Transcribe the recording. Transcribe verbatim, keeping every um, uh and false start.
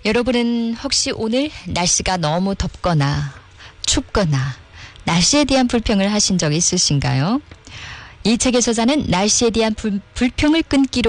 여러분은 혹시 오늘 날씨가 너무 덥거나 춥거나 날씨에 대한 불평을 하신 적 있으신가요? 이 책의 저자는 날씨에 대한 불, 불평을 끊기로